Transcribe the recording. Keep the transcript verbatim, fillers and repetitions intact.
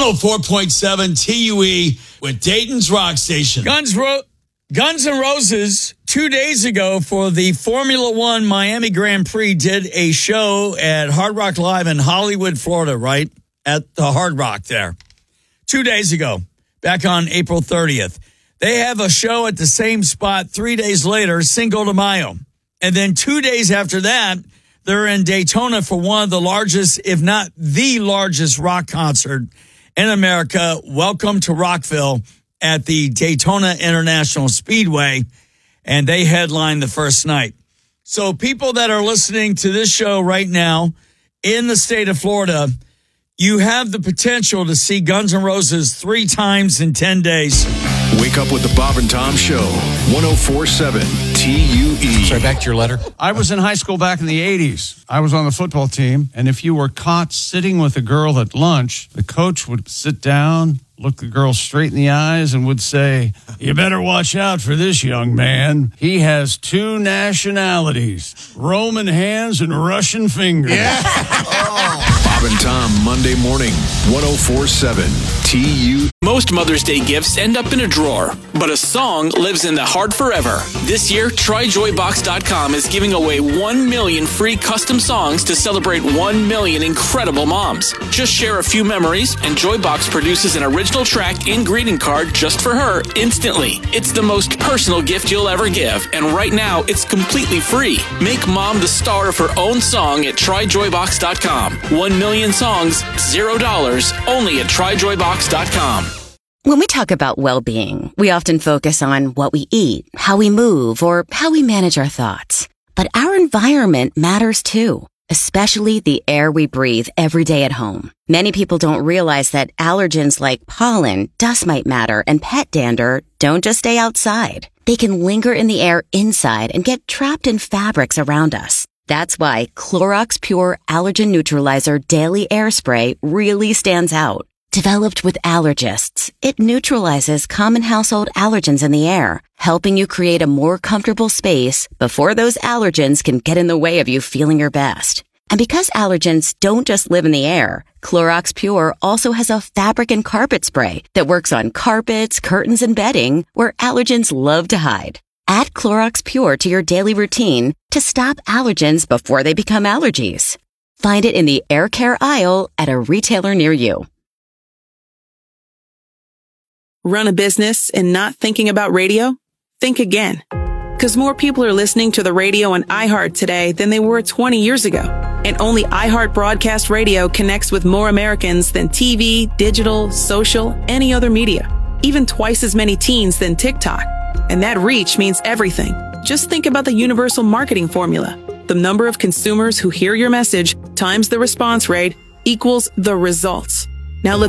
oh four point seven T U E with Dayton's Rock Station. Guns, Ro- Guns N' Roses, two days ago for the Formula One Miami Grand Prix, did a show at Hard Rock Live in Hollywood, Florida, right? At the Hard Rock there. Two days ago, back on April thirtieth. They have a show at the same spot three days later, Cinco de Mayo. And then two days after that, they're in Daytona for one of the largest, if not the largest, rock concert in America. Welcome to Rockville at the Daytona International Speedway. And they headline the first night. So people that are listening to this show right now in the state of Florida, you have the potential to see Guns N' Roses three times in ten days. Wake up with the Bob and Tom Show, one oh four point seven T U E. Sorry, back to your letter. I was in high school back in the eighties. I was on the football team, and if you were caught sitting with a girl at lunch, the coach would sit down, look the girl straight in the eyes, and would say, "You better watch out for this young man. He has two nationalities, Roman hands and Russian fingers." Yeah. oh. Bob and Tom, Monday morning, one oh four point seven T U E. Most Mother's Day gifts end up in a drawer, but a song lives in the heart forever. This year, Try Joy Box dot com is giving away one million free custom songs to celebrate one million incredible moms. Just share a few memories, and Joybox produces an original track and greeting card just for her instantly. It's the most personal gift you'll ever give, and right now, it's completely free. Make mom the star of her own song at Try Joy Box dot com. One million songs, zero dollars, only at Try Joy Box dot com. When we talk about well-being, we often focus on what we eat, how we move, or how we manage our thoughts. But our environment matters too, especially the air we breathe every day at home. Many people don't realize that allergens like pollen, dust mite matter, and pet dander don't just stay outside. They can linger in the air inside and get trapped in fabrics around us. That's why Clorox Pure Allergen Neutralizer Daily Air Spray really stands out. Developed with allergists, it neutralizes common household allergens in the air, helping you create a more comfortable space before those allergens can get in the way of you feeling your best. And because allergens don't just live in the air, Clorox Pure also has a fabric and carpet spray that works on carpets, curtains, and bedding where allergens love to hide. Add Clorox Pure to your daily routine to stop allergens before they become allergies. Find it in the air care aisle at a retailer near you. Run a business and not thinking about radio? Think again. Because more people are listening to the radio on iHeart today than they were twenty years ago. And only iHeart Broadcast Radio connects with more Americans than T V, digital, social, any other media. Even twice as many teens than TikTok. And that reach means everything. Just think about the universal marketing formula. The number of consumers who hear your message times the response rate equals the results. Now look